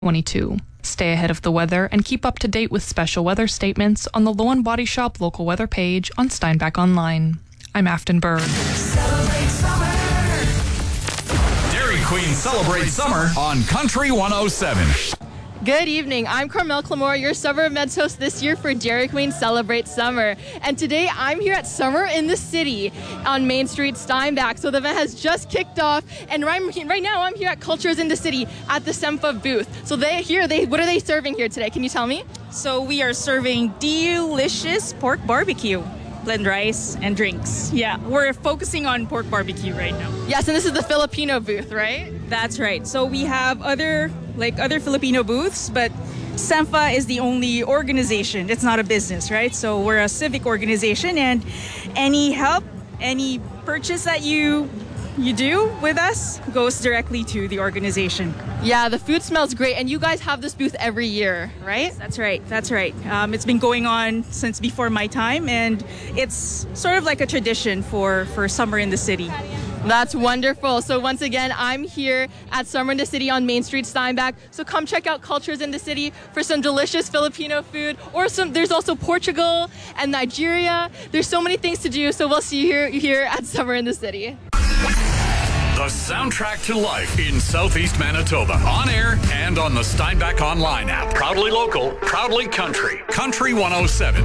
22. Stay ahead of the weather and keep up to date with special weather statements on the Low & Body Shop local weather page on Steinbach Online. I'm Afton Bird. Dairy Queen celebrates summer on Country 107. Good evening. I'm Carmel Clamore, your Summer Events host this year for Dairy Queen Celebrate Summer. And today I'm here at Summer in the City on Main Street, Steinbach. So the event has just kicked off, and right now I'm here at Cultures in the City at the SEMFA booth. So what are they serving here today? Can you tell me? So we are serving delicious pork barbecue, blend rice and drinks. Yeah, we're focusing on pork barbecue right now. Yes, and this is the Filipino booth, right? That's right. So we have other Filipino booths, but SEMFA is the only organization. It's not a business, right? So we're a civic organization, and any help, any purchase that you do with us goes directly to the organization. Yeah, the food smells great, and you guys have this booth every year, right? That's right. It's been going on since before my time, and it's sort of like a tradition for Summer in the City. That's wonderful. So once again, I'm here at Summer in the City on Main Street, Steinbach. So come check out Cultures in the City for some delicious Filipino food. There's also Portugal and Nigeria. There's so many things to do. So we'll see you here at Summer in the City. The soundtrack to life in Southeast Manitoba. On air and on the Steinbach Online app. Proudly local, proudly country. Country 107.